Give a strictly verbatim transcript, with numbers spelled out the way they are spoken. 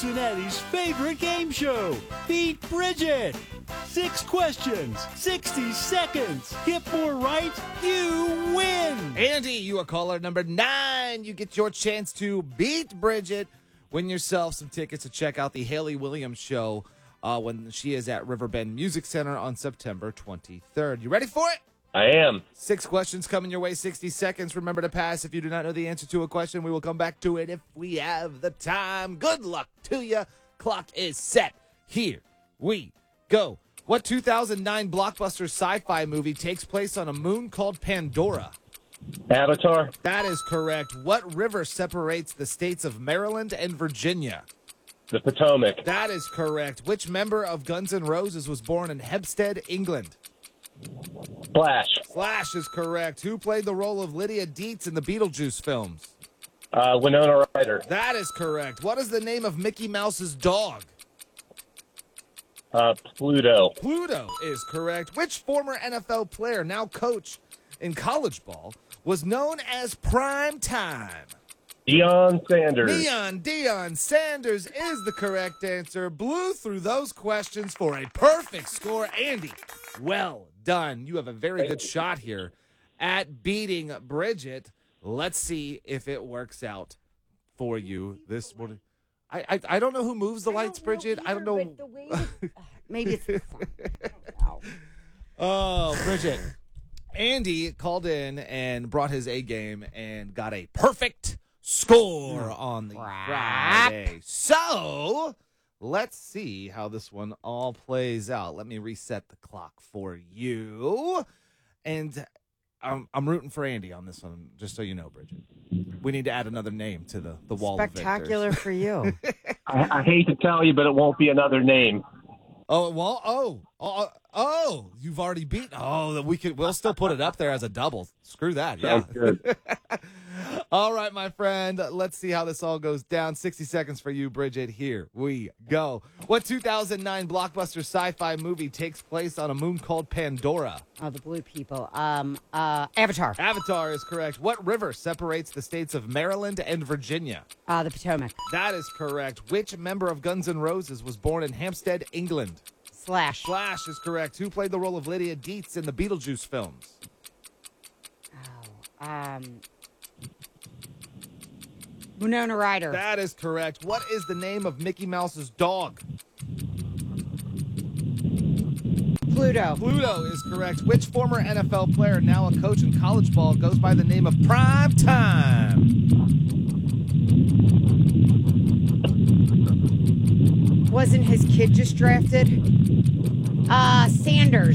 Cincinnati's favorite game show, Beat Bridget. Six questions, sixty seconds. Get more right, you win. Andy, you are caller number nine. You get your chance to beat Bridget. Win yourself some tickets to check out the Haley Williams show uh, when she is at Riverbend Music Center on September twenty-third. You ready for it? I am. Six questions coming your way, sixty seconds. Remember to pass if you do not know the answer to a question. We will come back to it if we have the time. Good luck to you. Clock is set. Here we go. What two thousand nine blockbuster sci-fi movie takes place on a moon called Pandora? Avatar. That is correct. What river separates the states of Maryland and Virginia? The Potomac. That is correct. Which member of Guns N' Roses was born in Hempstead, England? Flash. Flash is correct. Who played the role of Lydia Dietz in the Beetlejuice films? Uh, Winona Ryder. That is correct. What is the name of Mickey Mouse's dog? Uh, Pluto. Pluto is correct. Which former N F L player, now coach in college ball, was known as Prime Time? Deion Sanders. Neon Deion Sanders is the correct answer. Blew through those questions for a perfect score. Andy, well done. You have a very good shot here at beating Bridget. Let's see if it works out for you this morning. I I, I don't know who moves the lights, Bridget. I don't know. The way that, uh, maybe it's. Oh, Bridget. Andy called in and brought his A game and got a perfect score on the Friday. So let's see how this one all plays out. Let me reset the clock for you. And I'm, I'm rooting for Andy on this one, just so you know, Bridget. We need to add another name to the, the wall Spectacular of victors. for you. I, I hate to tell you, but it won't be another name. Oh, well, oh, oh, oh, you've already beaten. Oh, we could, we'll still put it up there as a double. Screw that. Yeah. Sounds good. All right, my friend. Let's see how this all goes down. sixty seconds for you, Bridget. Here we go. What two thousand nine blockbuster sci-fi movie takes place on a moon called Pandora? Oh, the blue people. Um, uh, Avatar. Avatar is correct. What river separates the states of Maryland and Virginia? Uh, the Potomac. That is correct. Which member of Guns N' Roses was born in Hampstead, England? Slash. Flash is correct. Who played the role of Lydia Dietz in the Beetlejuice films? Oh, um, Winona Ryder. That is correct. What is the name of Mickey Mouse's dog? Pluto. Pluto is correct. Which former N F L player, now a coach in college ball, goes by the name of Prime Time? Wasn't his kid just drafted?